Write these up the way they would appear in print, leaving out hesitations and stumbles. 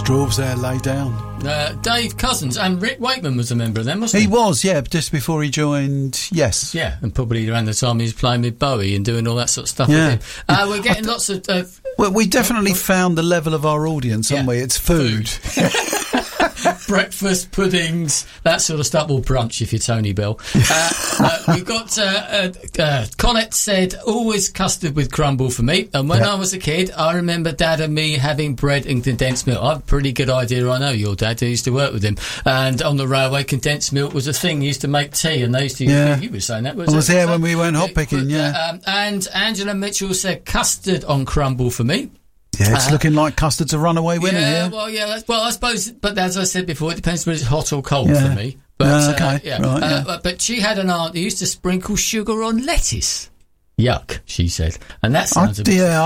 Straws there lay down. Dave Cousins and Rick Wakeman was a member of them, wasn't he? He was, yeah, just before he joined, yes. Yeah, and probably around the time he was playing with Bowie and doing all that sort of stuff with him. We're getting lots of... well, we definitely found the level of our audience, haven't we? It's food. Breakfast, puddings, that sort of stuff, or brunch if you're Tony Bell. We've got Colette said, always custard with crumble for me. And when I was a kid, I remember Dad and me having bread and condensed milk. I have a pretty good idea. I know your dad, who used to work with him. And on the railway, condensed milk was a thing. He used to make tea, and they used to... You were saying that, I was here when we went hot picking, and Angela Mitchell said custard on crumble for me. Yeah, it's looking like custard's a runaway winner here. Well, I suppose, but as I said before, it depends whether it's hot or cold for me. But, but she had an aunt who used to sprinkle sugar on lettuce. Yuck, she said. And that sounds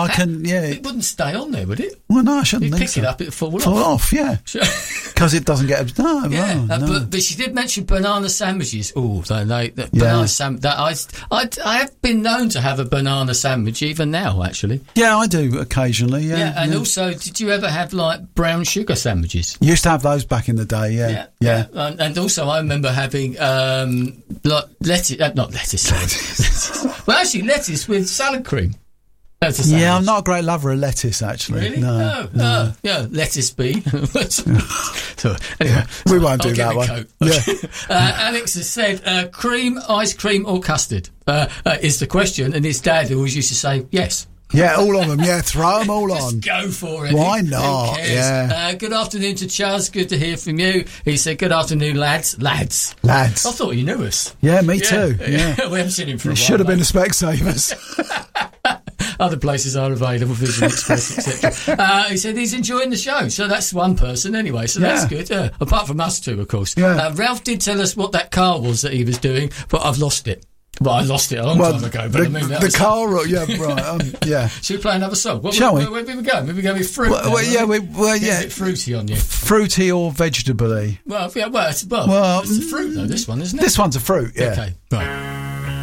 it wouldn't stay on there, would it? Well, no, I shouldn't You'd think pick it up, it'd fall off, yeah. Because it doesn't get... No, yeah, no. But she did mention banana sandwiches. Oh, banana sandwich. I have been known to have a banana sandwich, even now, actually. Yeah, I do, occasionally, and also, did you ever have, like, brown sugar sandwiches? You used to have those back in the day, yeah. And also, I remember having, lettuce... not lettuce, sorry. Well, actually, lettuce with salad cream. Yeah, I'm not a great lover of lettuce, actually. Really? No. Yeah, lettuce be. So, anyway, we won't do that one. Alex has said, cream, ice cream or custard is the question, and his dad always used to say yes. Yeah, all of them. Yeah, throw them all on. Just go for it. Why not? Yeah. Good afternoon to Chaz. Good to hear from you. He said, good afternoon, lads. I thought you knew us. Yeah, me too. Yeah. We haven't seen him for a while. Should have been a Specsavers. Other places are available, Vision Express, etc. He said he's enjoying the show. So that's one person anyway. So that's good. Yeah. Apart from us two, of course. Yeah. Ralph did tell us what that car was that he was doing, but I've lost it. Well, I lost it a long time ago. But the car, right? Yeah. Should we play another song? Shall we? Where did we go? Maybe we go with fruit. A bit fruity on you. Fruity or vegetable-y? Well, it's a fruit though. This one, isn't it? This one's a fruit. Yeah. Okay. Right.